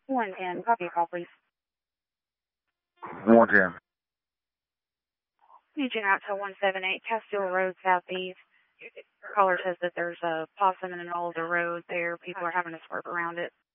110. Copy your call, please. 110. Agent out to 178 Castile Road Southeast. Caller says that there's a possum in the middle of the road there. People are having to swerve around it.